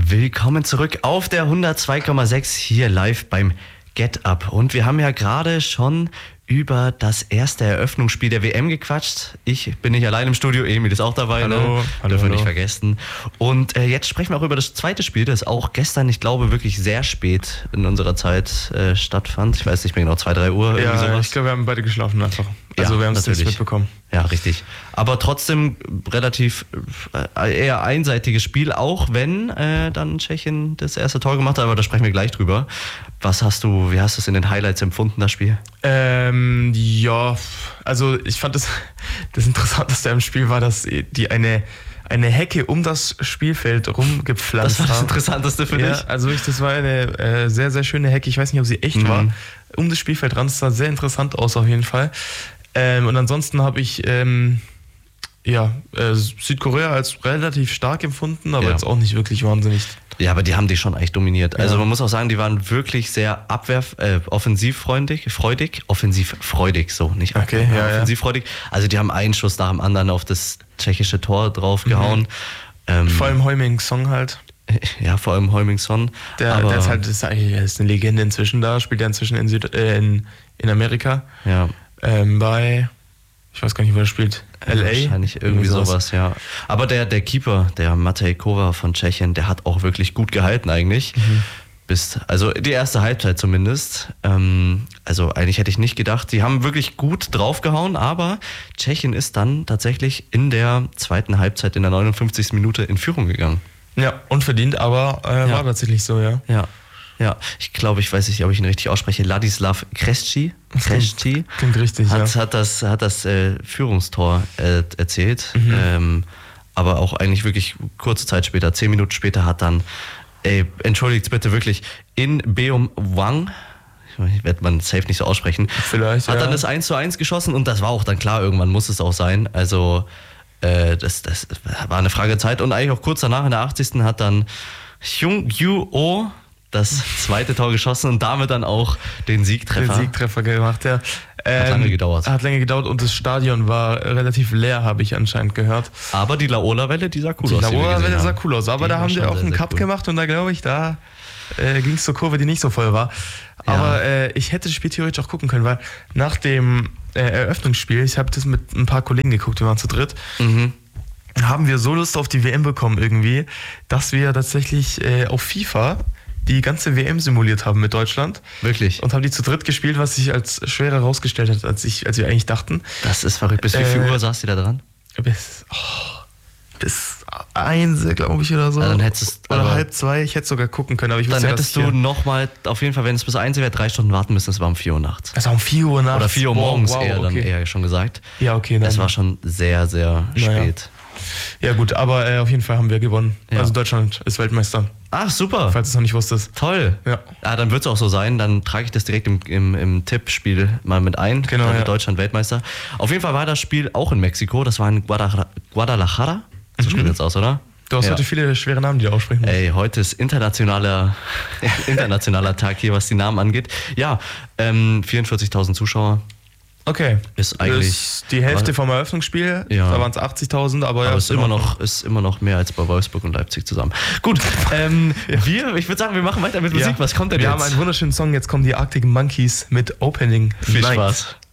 Willkommen zurück auf der 102,6 hier live beim Get Up. Und wir haben ja gerade schon über das erste Eröffnungsspiel der WM gequatscht. Ich bin nicht allein im Studio, Emil ist auch dabei. Hallo. Ne? Hallo, Dürfen wir hallo. nicht vergessen. Und jetzt sprechen wir auch über das zweite Spiel, das auch gestern, ich glaube, wirklich sehr spät in unserer Zeit stattfand. Ich weiß nicht mehr genau, 2, 3 Uhr. Ja, sowas. ich glaube, wir haben beide geschlafen einfach. Also Ja, wir haben es nicht natürlich. mitbekommen. Ja, richtig. Aber trotzdem relativ eher einseitiges Spiel, auch wenn dann Tschechien das erste Tor gemacht hat, aber da sprechen wir gleich drüber. Wie hast du es in den Highlights empfunden, das Spiel? Ja, also ich fand das Interessanteste am Spiel war, dass die eine Hecke um das Spielfeld rumgepflanzt Das war das haben. Interessanteste für dich? Ja, also das war eine sehr, sehr schöne Hecke. Ich weiß nicht, ob sie echt war. Um das Spielfeld ran. Das sah sehr interessant aus auf jeden Fall. Und ansonsten habe ich Südkorea als relativ stark empfunden, aber jetzt auch nicht wirklich wahnsinnig. Ja, aber die haben die schon echt dominiert. Also Ja. man muss auch sagen, die waren wirklich sehr offensivfreudig, so, nicht Okay, ja. offensivfreudig. Also die haben einen Schuss nach dem anderen auf das tschechische Tor draufgehauen. Vor allem Heuming-Song halt. Ja, vor allem Heuming-Son. Der ist eine Legende inzwischen da, spielt ja inzwischen in Amerika. Ja. Bei, ich weiß gar nicht, wo er spielt. LA? Wahrscheinlich irgendwie sowas, ja. Aber der Keeper, der Matej Kova von Tschechien, der hat auch wirklich gut gehalten eigentlich. Also die erste Halbzeit zumindest. Also eigentlich hätte ich nicht gedacht. Die haben wirklich gut draufgehauen, aber Tschechien ist dann tatsächlich in der zweiten Halbzeit in der 59. Minute in Führung gegangen. Ja, unverdient, aber war tatsächlich so, ja. Ja, ich glaube, ich weiß nicht, ob ich ihn richtig ausspreche. Ladislav Kresci Klingt richtig, hat das Führungstor erzählt. Aber auch eigentlich wirklich kurze Zeit später, 10 Minuten später hat dann, entschuldigt bitte wirklich, In Beum Wang, ich werde man safe nicht so aussprechen, Vielleicht, hat dann das 1:1 geschossen und das war auch dann klar, irgendwann muss es auch sein. Also das war eine Frage der Zeit und eigentlich auch kurz danach in der 80. hat dann Hyung-Ju-Oh das zweite Tor geschossen und damit dann auch den Siegtreffer. Gemacht, ja. Hat lange gedauert. Hat länger gedauert und das Stadion war relativ leer, habe ich anscheinend gehört. Aber die Laola-Welle, die sah cool aus. Die Laola-Welle sah cool aus, aber Die da war haben die schon auch sehr, einen sehr Cut cool. gemacht und da glaube ich, da ging es zur Kurve, die nicht so voll war. Aber ich hätte das Spiel theoretisch auch gucken können, weil nach dem Eröffnungsspiel, ich habe das mit ein paar Kollegen geguckt, wir waren zu dritt, haben wir so Lust auf die WM bekommen irgendwie, dass wir tatsächlich auf FIFA die ganze WM simuliert haben mit Deutschland. Wirklich? Und haben die zu dritt gespielt, was sich als schwerer herausgestellt hat, als wir eigentlich dachten. Das ist verrückt. Bis wie viel Uhr saß ihr da dran? Bis 1, glaube ich, oder so. Ja, dann hättest oder aber- 1:30, ich hätte sogar gucken können, aber ich Dann wusste ja, hättest du nochmal, auf jeden Fall, wenn es bis 1 wäre, 3 Stunden warten müssen. Das war um 4 Uhr nachts. Das war um 4 Uhr nachts. Oder 4 Uhr morgens wow, eher schon gesagt. Ja, okay. Das war schon sehr, sehr spät. Ja gut, aber auf jeden Fall haben wir gewonnen. Ja. Also Deutschland ist Weltmeister, Ach, super. falls du es noch nicht wusstest. Toll. Ja. Dann wird es auch so sein. Dann trage ich das direkt im Tippspiel mal mit ein. Genau, Dann wird ja. Deutschland Weltmeister. Auf jeden Fall war das Spiel auch in Mexiko. Das war in Guadalajara. So spricht man jetzt aus, oder? Du hast Ja. heute viele schwere Namen, die du aussprechen musst. Ey, heute ist internationaler Tag hier, was die Namen angeht. Ja, 44.000 Zuschauer. Okay. Ist eigentlich- ist die Hälfte vom Eröffnungsspiel. Ja. Da waren es 80.000, aber ja. Aber ist immer noch mehr als bei Wolfsburg und Leipzig zusammen. Gut, ich würde sagen, wir machen weiter mit Musik. Was kommt denn Wir jetzt? haben einen wunderschönen Song. Jetzt kommen die Arctic Monkeys mit Opening Viel Night. Spaß.